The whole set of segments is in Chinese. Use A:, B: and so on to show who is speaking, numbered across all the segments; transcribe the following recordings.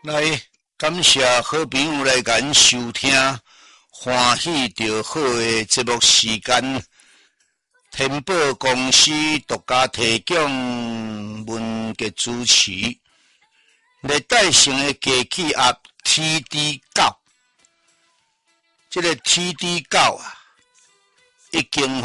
A: 来，感谢好朋友来咱收听，欢喜着好的节目时间。天宝公司独家提供文杰主持，历代性的机器鸭 TD9，这个 TD9啊，已经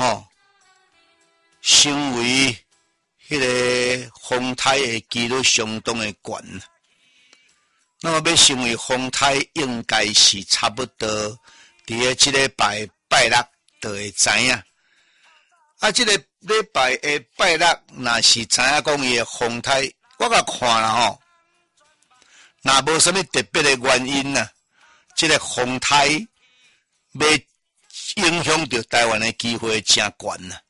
A: 成为迄个风台的几率相当的悬。那么要成为风台，应该是差不多伫咧即个拜六就会知影。即个礼拜的拜六，若是知影讲伊的风台，我甲看啦若无啥物特别的原因啊，即个风台要影响到台湾的机会真悬呐。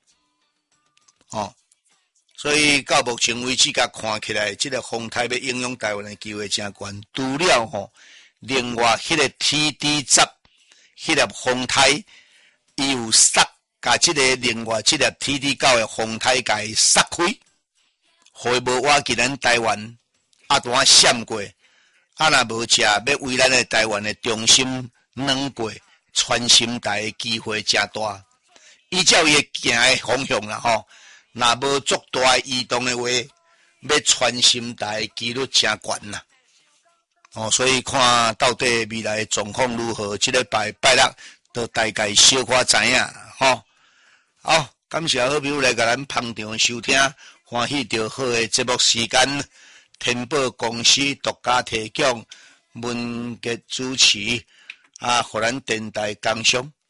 A: 所以到目前为止，甲看起来，即个风台要影响台湾的机会真悬。除了另外迄个 TD10 迄粒风台，伊有塞甲即个另外即粒 TD9的风台甲伊塞开，互伊无挖去咱台湾单闪过，若无食要为咱的台湾的中心软过穿心台的机会真大。依照伊行的方向啦若无足大移动的话，要穿心台的几率真悬呐。所以看到底未来的状况如何，这个拜六都大概小可知影好，感谢好朋友来甲咱捧场收听，欢喜着好的节目时间，天宝公司独家提供文杰主持，互咱电台工商。